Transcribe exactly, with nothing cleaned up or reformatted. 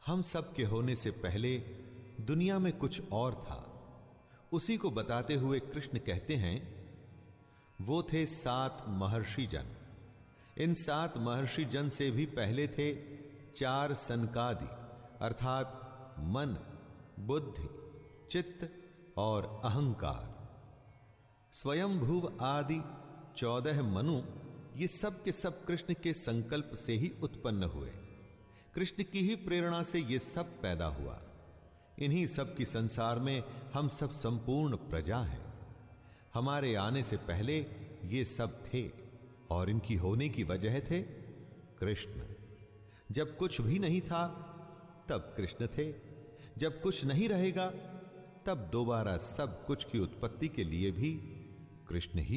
हम सब के होने से पहले दुनिया में कुछ और था। उसी को बताते हुए कृष्ण कहते हैं, वो थे सात महर्षि जन। इन सात महर्षि जन से भी पहले थे चार सनकादि, अर्थात मन, बुद्धि, चित्त और अहंकार। स्वयंभुव आदि चौदह मनु, ये सब के सब कृष्ण के संकल्प से ही उत्पन्न हुए। कृष्ण की ही प्रेरणा से ये सब पैदा हुआ। इन्हीं सब की संसार में हम सब संपूर्ण प्रजा हैं। हमारे आने से पहले ये सब थे और इनकी होने की वजह थे कृष्ण। जब कुछ भी नहीं था तब कृष्ण थे। जब कुछ नहीं रहेगा तब दोबारा सब कुछ की उत्पत्ति के लिए भी कृष्ण ही